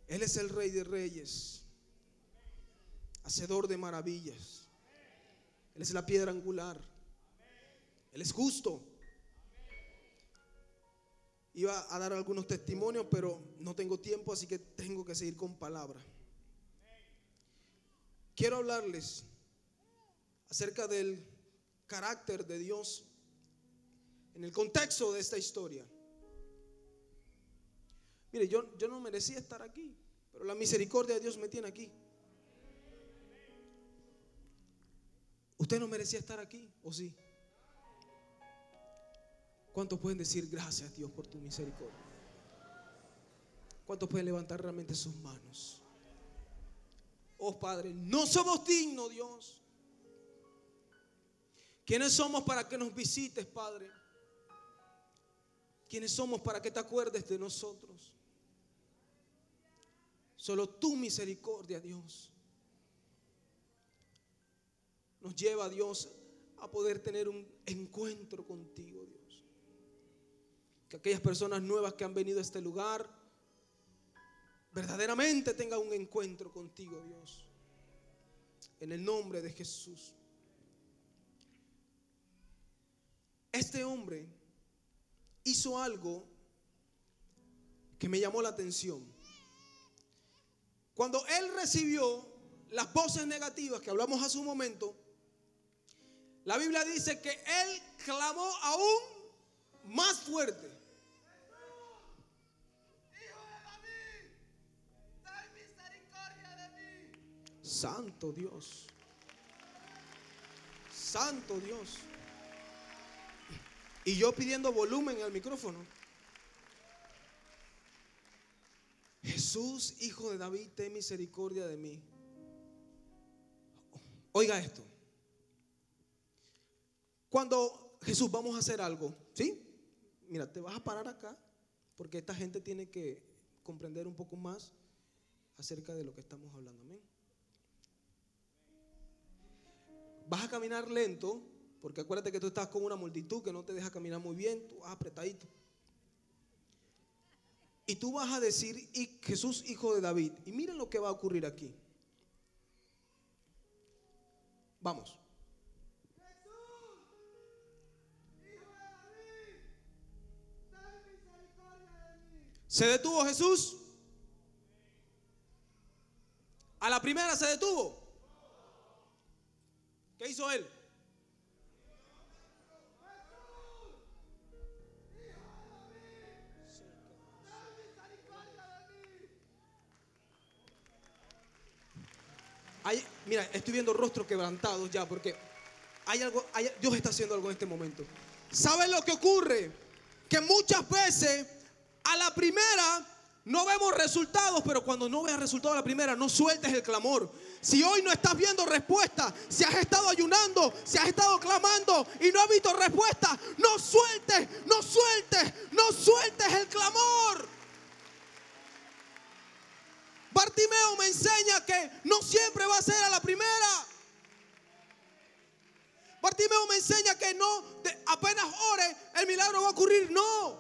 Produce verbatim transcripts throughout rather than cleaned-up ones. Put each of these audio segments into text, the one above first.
Él es el Rey de Reyes, hacedor de maravillas. Él es la piedra angular. Él es justo. Iba a dar algunos testimonios, pero no tengo tiempo, así que tengo que seguir con palabra. Quiero hablarles acerca del carácter de Dios en el contexto de esta historia. Mire, yo, yo no merecía estar aquí, pero la misericordia de Dios me tiene aquí. ¿Usted no merecía estar aquí o sí? ¿Cuántos pueden decir gracias, Dios, por tu misericordia? ¿Cuántos pueden levantar realmente sus manos? Oh Padre, no somos dignos, Dios. ¿Quiénes somos para que nos visites, Padre? ¿Quiénes somos para que te acuerdes de nosotros? Solo tu misericordia, Dios, nos lleva, Dios, a poder tener un encuentro contigo, Dios. Que aquellas personas nuevas que han venido a este lugar verdaderamente tengan un encuentro contigo, Dios. En el nombre de Jesús. Este hombre hizo algo que me llamó la atención. Cuando él recibió las voces negativas que hablamos hace un momento, la Biblia dice que él clamó aún más fuerte. Hijo de David, ten misericordia de mí. Santo Dios. Santo Dios. Y yo pidiendo volumen al micrófono. Jesús, hijo de David, ten misericordia de mí. Oiga esto. Cuando Jesús, vamos a hacer algo, ¿sí? Mira, te vas a parar acá porque esta gente tiene que comprender un poco más acerca de lo que estamos hablando. Amén. Vas a caminar lento porque acuérdate que tú estás con una multitud que no te deja caminar muy bien. Tú vas apretadito. Y tú vas a decir, y Jesús, hijo de David. Y miren lo que va a ocurrir aquí. Vamos. Jesús, hijo de David, ten misericordia de mí. ¿Se detuvo Jesús? A la primera se detuvo. ¿Qué hizo él? Hay, mira, estoy viendo rostros quebrantados ya porque hay algo, hay, Dios está haciendo algo en este momento. ¿Saben lo que ocurre? Que muchas veces a la primera no vemos resultados, pero cuando no veas resultados a la primera, no sueltes el clamor. Si hoy no estás viendo respuesta, si has estado ayunando, si has estado clamando y no has visto respuesta, no sueltes, no sueltes, no sueltes el clamor. Bartimeo me enseña que no siempre va a ser a la primera. Bartimeo me enseña que no, de, apenas ore, el milagro va a ocurrir. No.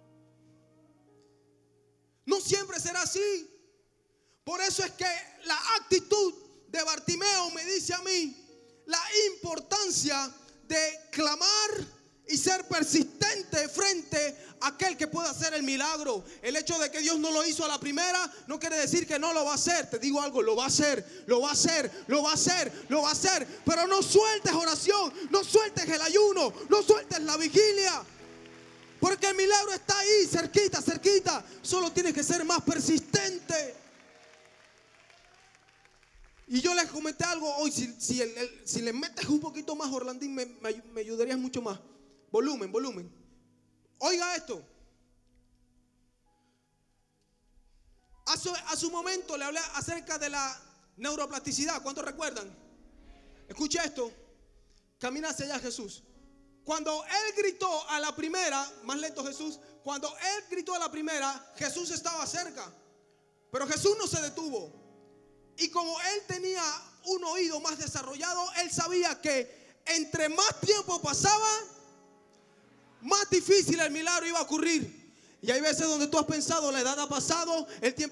No siempre será así. Por eso es que la actitud de Bartimeo me dice a mí la importancia de clamar y ser persistente frente a aquel que pueda hacer el milagro. El hecho de que Dios no lo hizo a la primera no quiere decir que no lo va a hacer. Te digo algo, lo va a hacer, lo va a hacer, lo va a hacer, lo va a hacer. Pero no sueltes oración, no sueltes el ayuno, no sueltes la vigilia. Porque el milagro está ahí, cerquita, cerquita. Solo tienes que ser más persistente. Y yo les comenté algo hoy. Si, si, el, el, si le metes un poquito más, Orlandín, me, me, me ayudarías mucho más. Volumen, volumen. Oiga esto. A su, a su momento le hablé acerca de la neuroplasticidad. ¿Cuántos recuerdan? Escucha esto. Camina hacia allá Jesús. Cuando él gritó a la primera, más lento Jesús, cuando él gritó a la primera, Jesús estaba cerca. Pero Jesús no se detuvo. Y como él tenía un oído más desarrollado, él sabía que entre más tiempo pasaba, más difícil el milagro iba a ocurrir. Y hay veces donde tú has pensado, la edad ha pasado, el tiempo